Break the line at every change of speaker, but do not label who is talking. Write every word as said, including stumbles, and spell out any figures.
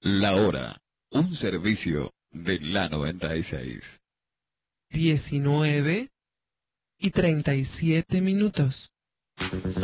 La hora, un servicio de la noventa y seis.
diecinueve y treinta y siete minutos.